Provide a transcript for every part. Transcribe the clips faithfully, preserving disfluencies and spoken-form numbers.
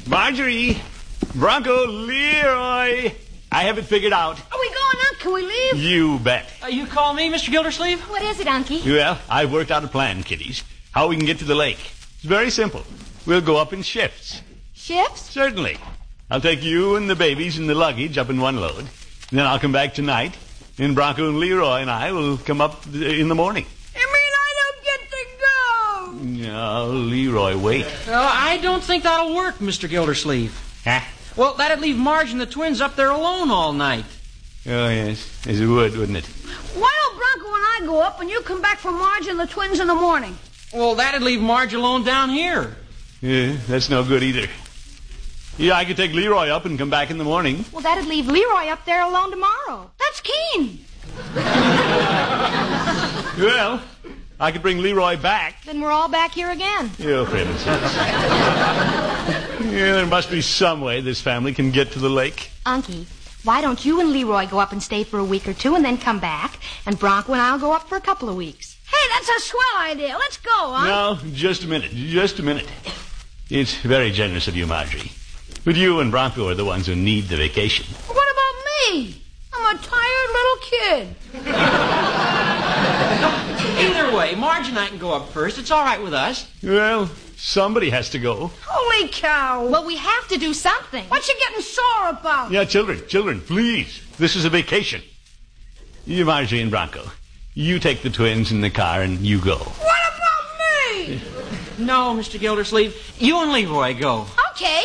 Marjorie, Bronco, Leroy. I have it figured out. Are we going up? Can we leave? You bet. Uh, you call me, Mister Gildersleeve? What is it, Unky? Well, I've worked out a plan, kiddies. How we can get to the lake. It's very simple. We'll go up in shifts. Shifts? Certainly. I'll take you and the babies and the luggage up in one load. Then I'll come back tonight. And Bronco and Leroy and I will come up in the morning. You mean I don't get to go? No, Leroy, wait. Uh, I don't think that'll work, Mister Gildersleeve. Huh? Well, that'd leave Marge and the twins up there alone all night. Oh, yes. Yes, it would, wouldn't it? Why don't Bronco and I go up and you come back for Marge and the twins in the morning? Well, that'd leave Marge alone down here. Yeah, that's no good either. Yeah, I could take Leroy up and come back in the morning. Well, that'd leave Leroy up there alone tomorrow. That's keen. Well, I could bring Leroy back. Then we're all back here again. Oh, for heaven's sakes. Yeah, there must be some way this family can get to the lake. Unky, why don't you and Leroy go up and stay for a week or two and then come back, and Bronco and I'll go up for a couple of weeks. Hey, that's a swell idea. Let's go, huh? No, just a minute. Just a minute. It's very generous of you, Marjorie. But you and Bronco are the ones who need the vacation. What about me? I'm a tired little kid. Either way, Marge and I can go up first. It's all right with us. Well, somebody has to go. Holy cow. Well, we have to do something. What you getting sore about? Yeah, children, children, please. This is a vacation. You, Marjorie and Bronco, you take the twins in the car and you go. What about me? No, Mister Gildersleeve. You and Leroy go. Okay.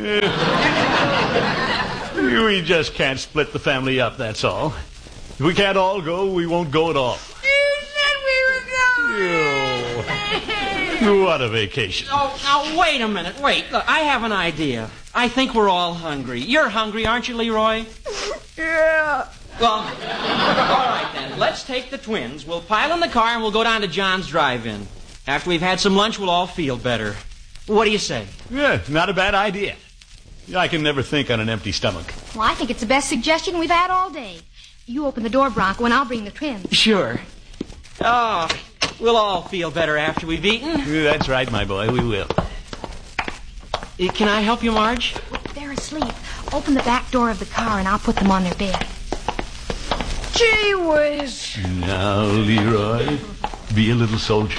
We just can't split the family up, that's all. If we can't all go, we won't go at all. You said we were going. Oh, what a vacation. Oh, now, wait a minute. Wait. Look, I have an idea. I think we're all hungry. You're hungry, aren't you, Leroy? Yeah. Well, all right then. Let's take the twins. We'll pile in the car and we'll go down to John's drive-in. After we've had some lunch, we'll all feel better. What do you say? Yeah, not a bad idea. I can never think on an empty stomach. Well, I think it's the best suggestion we've had all day. You open the door, Bronco, and I'll bring the twins. Sure. Oh, we'll all feel better after we've eaten. Yeah, that's right, my boy. We will. Uh, Can I help you, Marge? They're asleep. Open the back door of the car, and I'll put them on their bed. Gee whiz. Now, Leroy, be a little soldier.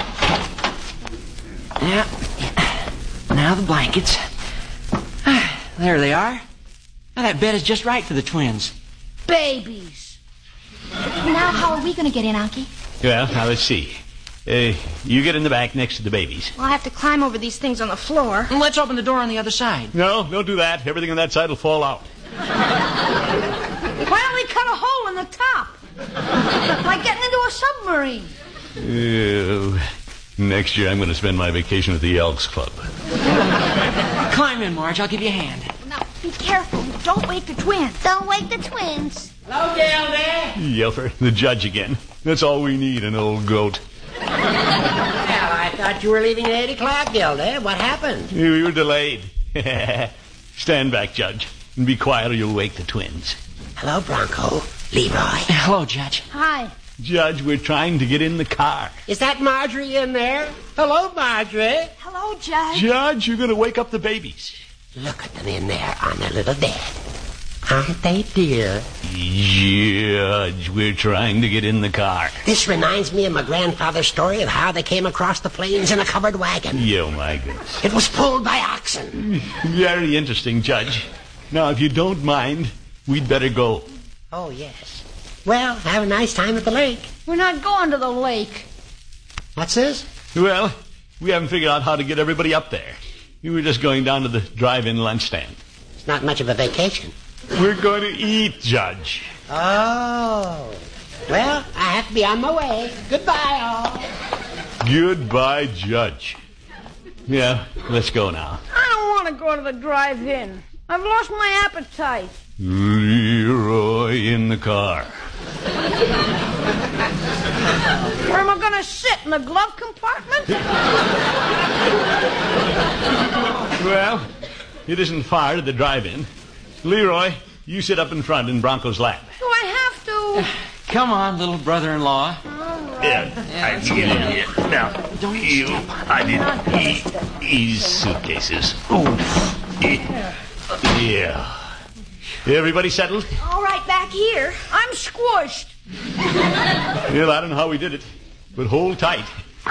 Yeah. Now the blankets. There they are. Now that bed is just right for the twins. Babies. Now, how are we going to get in, Unky? Well, now let's see. Uh, you get in the back next to the babies. Well, I'll have to climb over these things on the floor. And let's open the door on the other side. No, don't do that. Everything on that side will fall out. Why don't we cut a hole in the top? Like getting into a submarine. Uh, next year I'm going to spend my vacation at the Elks Club. Climb in, Marge. I'll give you a hand. Now, be careful. Don't wake the twins. Don't wake the twins. Hello, Gildy. Yelper, the judge again. That's all we need, an old goat. Well, I thought you were leaving at eight o'clock, Gildy. What happened? We were delayed. Stand back, Judge, and be quiet or you'll wake the twins. Hello, Bronco. Leroy. Hello, Judge. Hi. Judge, we're trying to get in the car. Is that Marjorie in there? Hello, Marjorie. Hello, Judge. Judge, you're going to wake up the babies. Look at them in there on their little bed. Aren't they dear? Judge, we're trying to get in the car. This reminds me of my grandfather's story of how they came across the plains in a covered wagon. Oh, my goodness. It was pulled by oxen. Very interesting, Judge. Now, if you don't mind, we'd better go. Oh, yes. Well, have a nice time at the lake. We're not going to the lake. What's this? Well, we haven't figured out how to get everybody up there. We were just going down to the drive-in lunch stand. It's not much of a vacation. We're going to eat, Judge. Oh. Well, I have to be on my way. Goodbye, all. Goodbye, Judge. Yeah, let's go now. I don't want to go to the drive-in. I've lost my appetite. Leroy in the car. Where am I going to sit? In the glove compartment? Well, it isn't far to the drive-in. Leroy, you sit up in front in Bronco's lap. Do I have to? Come on, little brother-in-law. All Yeah, I can get in here. Now, Don't you, step. I didn't eat these suitcases. Yeah. Yeah. Everybody settled? All right, back here. I'm squished. Well, I don't know how we did it, but hold tight.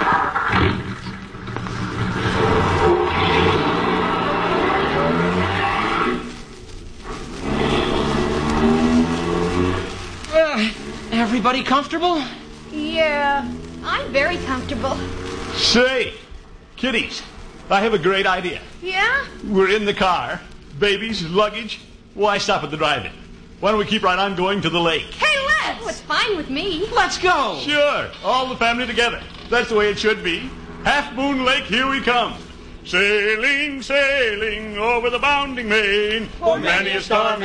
Uh, everybody comfortable? Yeah, I'm very comfortable. Say, kiddies, I have a great idea. Yeah? We're in the car. Babies, luggage. Why stop at the drive-in? Why don't we keep right on going to the lake? Hey, let's! Oh, it's fine with me. Let's go. Sure, all the family together. That's the way it should be. Half Moon Lake, here we come. Sailing, sailing over the bounding main. For many a stormy